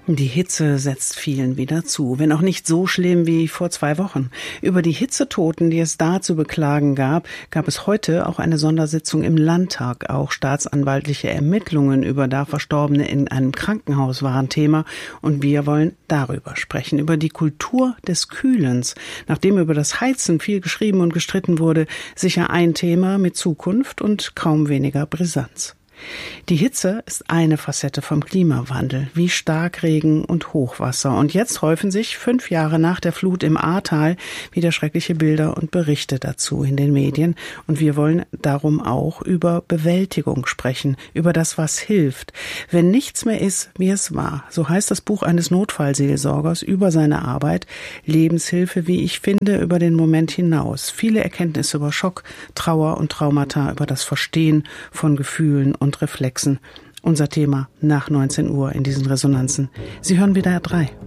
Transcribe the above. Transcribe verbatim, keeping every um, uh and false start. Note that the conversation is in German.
Die Hitze setzt vielen wieder zu, wenn auch nicht so schlimm wie vor zwei Wochen. Über die Hitzetoten, die es da zu beklagen gab, gab es heute auch eine Sondersitzung im Landtag. Auch staatsanwaltliche Ermittlungen über da Verstorbene in einem Krankenhaus waren Thema. Und wir wollen darüber sprechen, über die Kultur des Kühlens. Nachdem über das Heizen viel geschrieben und gestritten wurde, sicher ein Thema mit Zukunft und kaum weniger Brisanz. Die Hitze ist eine Facette vom Klimawandel, wie Starkregen und Hochwasser. Und jetzt häufen sich fünf Jahre nach der Flut im Ahrtal wieder schreckliche Bilder und Berichte dazu in den Medien. Und wir wollen darum auch über Bewältigung sprechen, über das, was hilft. Wenn nichts mehr ist, wie es war. So heißt das Buch eines Notfallseelsorgers über seine Arbeit. Lebenshilfe, wie ich finde, über den Moment hinaus. Viele Erkenntnisse über Schock, Trauer und Traumata, über das Verstehen von Gefühlen und Reflexen. Unser Thema nach neunzehn Uhr in diesen Resonanzen. Sie hören W D R drei.